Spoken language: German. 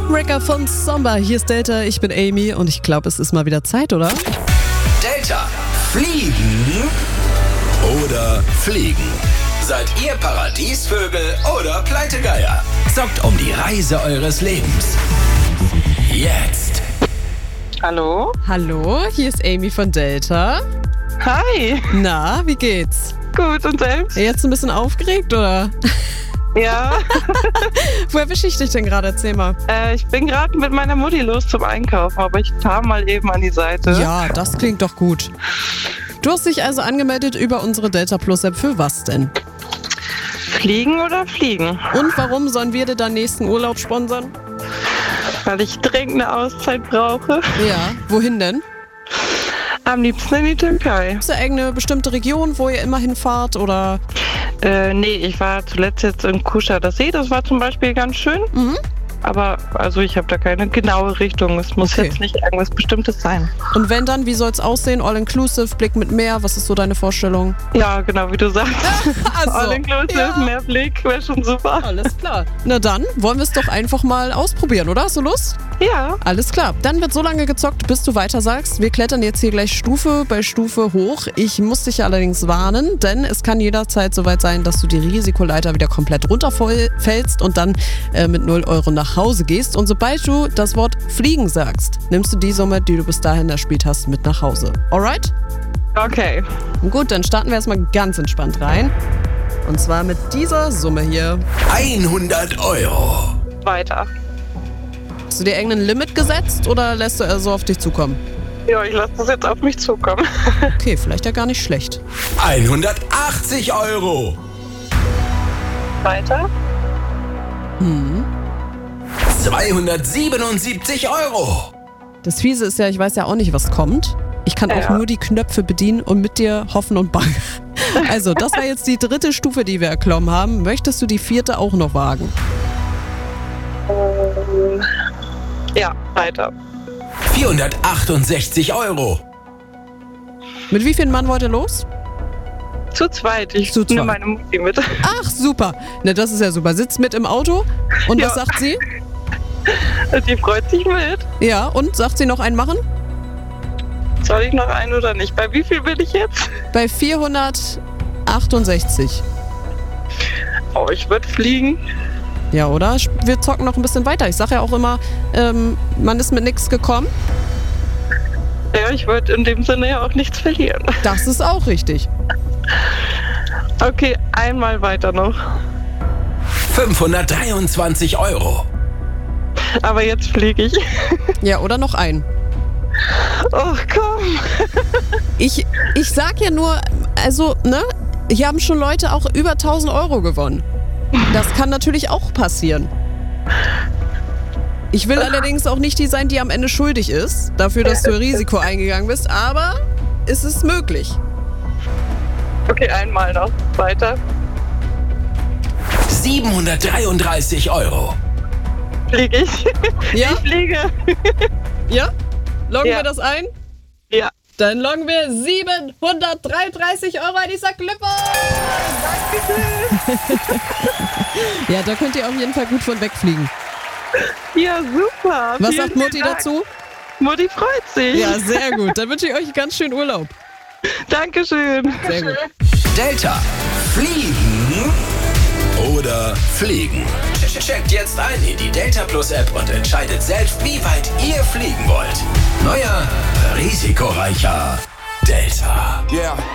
Wrecker von Samba. Hier ist Delta, ich bin Amy und ich glaube, es ist mal wieder Zeit, oder? Delta, fliegen oder fliegen? Seid ihr Paradiesvögel oder Pleitegeier? Zockt um die Reise eures Lebens. Jetzt. Hallo? Hallo, hier ist Amy von Delta. Hi. Na, wie geht's? Gut, und selbst? Jetzt ein bisschen aufgeregt, oder? Ja. Wo erwische ich dich denn gerade? Erzähl mal. Ich bin gerade mit meiner Mutti los zum Einkaufen, aber ich fahre mal eben an die Seite. Ja, das klingt doch gut. Du hast dich also angemeldet über unsere Delta Plus App. Für was denn? Fliegen oder fliegen? Und warum sollen wir dir deinen nächsten Urlaub sponsern? Weil ich dringend eine Auszeit brauche. Ja, wohin denn? Am liebsten in die Türkei. Ist da irgendeine bestimmte Region, wo ihr immer hinfahrt, oder? Nee, ich war zuletzt jetzt in Kuşadası. Das war zum Beispiel ganz schön. Mhm. Aber also ich habe da keine genaue Richtung. Es muss Okay. jetzt nicht irgendwas Bestimmtes sein. Und wenn dann, wie soll's aussehen? All-inclusive, Blick mit Meer, was ist so deine Vorstellung? Ja, genau wie du sagst. Also, All inclusive, ja. mehr Blick, wäre schon super. Alles klar. Na dann, wollen wir es doch einfach mal ausprobieren, oder? Hast du Lust? Ja. Alles klar. Dann wird so lange gezockt, bis du weiter sagst. Wir klettern jetzt hier gleich Stufe bei Stufe hoch. Ich muss dich allerdings warnen, denn es kann jederzeit soweit sein, dass du die Risikoleiter wieder komplett runterfällst und dann mit 0 Euro nach Hause gehst. Und sobald du das Wort fliegen sagst, nimmst du die Summe, die du bis dahin erspielt hast, mit nach Hause. Alright? Okay. Gut, dann starten wir erstmal ganz entspannt rein. Und zwar mit dieser Summe hier. 100 Euro. Weiter. Hast du dir irgendein Limit gesetzt oder lässt du eher so auf dich zukommen? Ja, ich lasse das jetzt auf mich zukommen. Okay, vielleicht ja gar nicht schlecht. 180 Euro. Weiter. 277 Euro. Das Fiese ist ja, ich weiß ja auch nicht, was kommt. Ich kann auch Ja. nur die Knöpfe bedienen und mit dir hoffen und bangen. Also, das war jetzt die 3. Stufe, die wir erklommen haben. Möchtest du die 4. auch noch wagen? Ja, weiter. 468 Euro. Mit wie vielen Mann wollt ihr los? Zu zweit. Ich Zu nehme zweit. meine Mutti mit. Ach, super. Ne, das ist ja super. Sitzt mit im Auto und Ja. was sagt sie? Die freut sich mit. Ja, und sagt sie noch einen machen? Soll ich noch einen oder nicht? Bei wie viel bin ich jetzt? Bei 468. Oh, ich würde fliegen. Ja, oder? Wir zocken noch ein bisschen weiter. Ich sage ja auch immer, man ist mit nichts gekommen. Ja, ich würde in dem Sinne ja auch nichts verlieren. Das ist auch richtig. Okay, einmal weiter noch. 523 Euro. Aber jetzt fliege ich. Ja, oder noch einen. Oh, komm. Ich sag ja nur, also, ne? Hier haben schon Leute auch über 1000 Euro gewonnen. Das kann natürlich auch passieren. Ich will allerdings auch nicht die sein, die am Ende schuldig ist, dafür, dass du Risiko eingegangen bist, aber es ist möglich. Okay, einmal noch. Weiter. 733 Euro. Fliege ich. Ja? Ich fliege. Ja? Loggen Ja. wir das ein? Ja. Dann loggen wir 733 Euro ein. Ich sag Glückwunsch! Ja, da könnt ihr auf jeden Fall gut von wegfliegen. Ja, super. Was Vielen, sagt Mutti vielen Dank. dazu? Mutti freut sich. Ja, sehr gut. Dann wünsche ich euch ganz schön Urlaub. Dankeschön. Sehr gut. Delta, fliegen oder fliegen? Checkt jetzt ein in die Delta Plus App und entscheidet selbst, wie weit ihr fliegen wollt. Neuer, risikoreicher Delta. Yeah.